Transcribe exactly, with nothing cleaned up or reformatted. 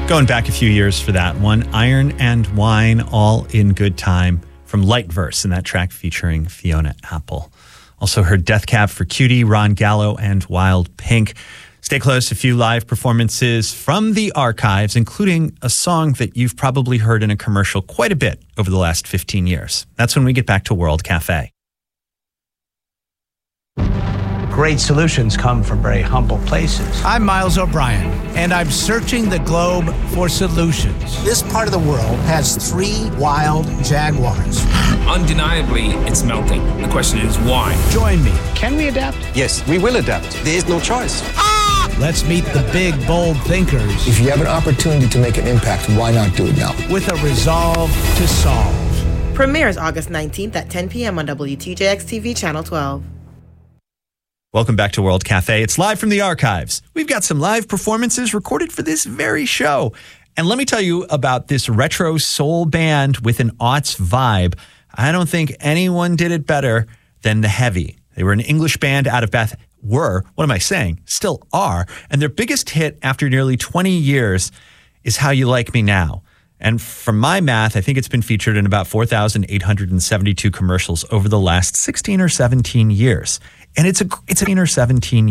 Going back a few years for that one, Iron and Wine, All in Good Time from Lightverse, and that track featuring Fiona Apple. Also heard Death Cab for Cutie, Ron Gallo, and Wild Pink. Stay close, a few live performances from the archives, including a song that you've probably heard in a commercial quite a bit over the last fifteen years. That's when we get back to World Cafe. Great solutions come from very humble places. I'm Miles O'Brien, and I'm searching the globe for solutions. This part of the world has three wild jaguars. Undeniably, it's melting. The question is why? Join me. Can we adapt? Yes, we will adapt. There is no choice. Ah! Let's meet the big, bold thinkers. If you have an opportunity to make an impact, why not do it now? With a resolve to solve. Premieres August nineteenth at ten p.m. on W T J X T V Channel twelve. Welcome back to World Cafe. It's live from the archives. We've got some live performances recorded for this very show. And let me tell you about this retro soul band with an aughts vibe. I don't think anyone did it better than The Heavy. They were an English band out of Bath. Were, what am I saying? Still are. And their biggest hit after nearly twenty years is How You Like Me Now. And from my math, I think it's been featured in about four thousand eight hundred seventy-two commercials over the last sixteen or seventeen years. And it's a it's an or seventeen